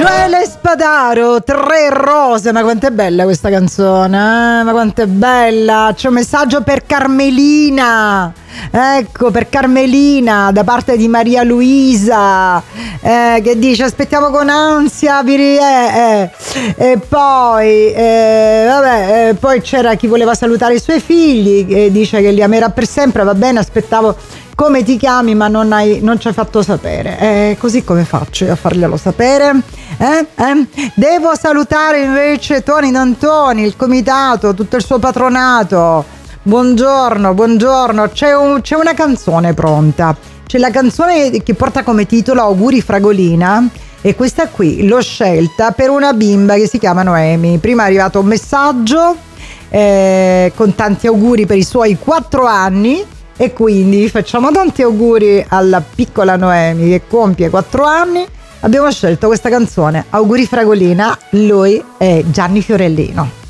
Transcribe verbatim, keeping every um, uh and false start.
Emanuele Spadaro, Tre rose, ma quanto è bella questa canzone, eh? Ma quanto è bella. C'è un messaggio per Carmelina, ecco, per Carmelina da parte di Maria Luisa, eh, che dice aspettiamo con ansia vi ri- eh, eh. E poi eh, vabbè, eh, poi c'era chi voleva salutare i suoi figli, che dice che li amerà per sempre. Va bene, aspettavo come ti chiami, ma non, hai, non ci hai fatto sapere. Eh, così come faccio io a farglielo sapere? Eh? Eh? Devo salutare invece Toni D'Antoni, il comitato, tutto il suo patronato. Buongiorno, buongiorno. C'è, un, c'è una canzone pronta. C'è la canzone che porta come titolo Auguri Fragolina. E questa qui l'ho scelta per una bimba che si chiama Noemi. Prima è arrivato un messaggio eh, con tanti auguri per i suoi quattro anni. E quindi facciamo tanti auguri alla piccola Noemi che compie quattro anni. Abbiamo scelto questa canzone, Auguri Fragolina, lui è Gianni Fiorellino.